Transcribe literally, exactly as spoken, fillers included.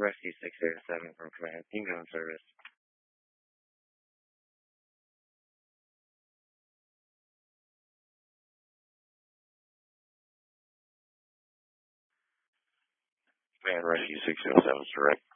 Rescue six zero seven from Command. Bingo in service. Command Rescue six zero seven is direct.